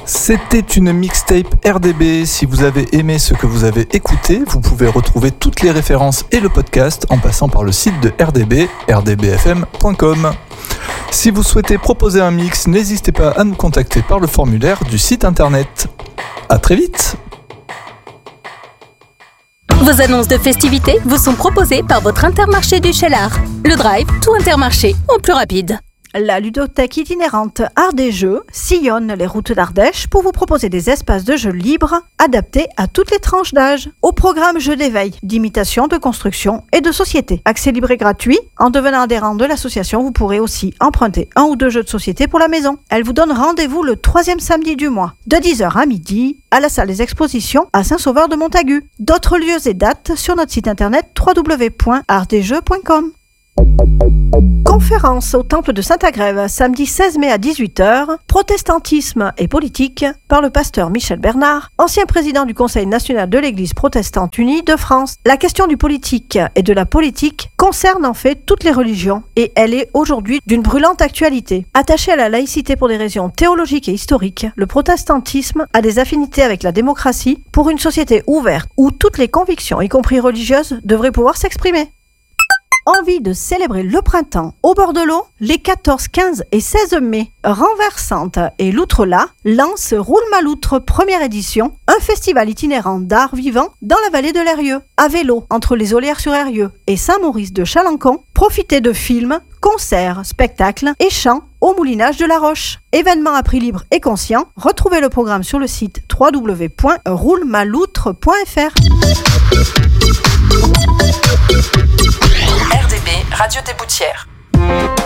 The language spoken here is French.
C'était une mixtape RDB. Si vous avez aimé ce que vous avez écouté, vous pouvez retrouver toutes les références et le podcast en passant par le site de RDB, rdbfm.com. Si vous souhaitez proposer un mix, n'hésitez pas à nous contacter par le formulaire du site internet. À très vite! Vos annonces de festivités vous sont proposées par votre Intermarché du Cheylard. Le Drive, tout Intermarché, en plus rapide. La ludothèque itinérante Art des Jeux sillonne les routes d'Ardèche pour vous proposer des espaces de jeux libres adaptés à toutes les tranches d'âge. Au programme jeux d'éveil, d'imitation, de construction et de société. Accès libre et gratuit. En devenant adhérent de l'association, vous pourrez aussi emprunter 1 ou 2 jeux de société pour la maison. Elle vous donne rendez-vous le 3e samedi du mois, de 10h à midi, à la salle des expositions à Saint-Sauveur-de-Montagu. D'autres lieux et dates sur notre site internet www.artdesjeux.com. Conférence au Temple de Saint-Agrève, samedi 16 mai à 18h, protestantisme et politique, par le pasteur Michel Bernard, ancien président du Conseil national de l'Église protestante unie de France. La question du politique et de la politique concerne en fait toutes les religions et elle est aujourd'hui d'une brûlante actualité. Attaché à la laïcité pour des raisons théologiques et historiques, le protestantisme a des affinités avec la démocratie pour une société ouverte où toutes les convictions, y compris religieuses, devraient pouvoir s'exprimer. Envie de célébrer le printemps au bord de l'eau? Les 14, 15 et 16 mai, Renversante et Loutre-là lancent Roule-ma-Loutre première édition, un festival itinérant d'art vivant dans la vallée de l'Eyrieux. À vélo, entre les Olières-sur-Eyrieux et Saint-Maurice de Chalancon, profitez de films, concerts, spectacles et chants au Moulinage de la Roche. Événement à prix libre et conscient, retrouvez le programme sur le site www.roulemalloutre.fr. RDB, Radio des Boutières.